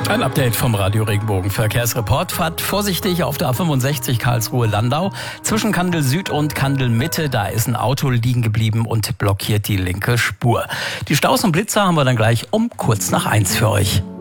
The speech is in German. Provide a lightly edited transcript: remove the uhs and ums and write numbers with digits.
Ein Update vom Radio Regenbogen Verkehrsreport. Fahrt vorsichtig auf der A65 Karlsruhe-Landau. Zwischen Kandel Süd und Kandel Mitte, da ist ein Auto liegen geblieben und blockiert die linke Spur. Die Staus und Blitzer haben wir dann gleich um kurz nach 1 für euch.